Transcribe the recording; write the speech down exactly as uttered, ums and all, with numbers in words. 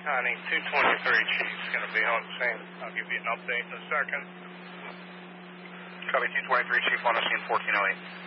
Connie, two twenty-three, Chief's going to be on scene. I'll give you an update in a second. Copy two twenty-three, Chief, on the scene, fourteen oh eight.